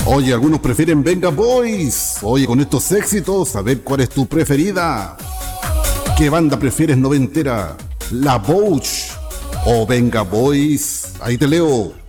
Oye, algunos prefieren Venga Boys. Oye, con estos éxitos, a ver cuál es tu preferida. ¿Qué banda prefieres noventera? ¿La Bouch o Venga Boys? Ahí te leo.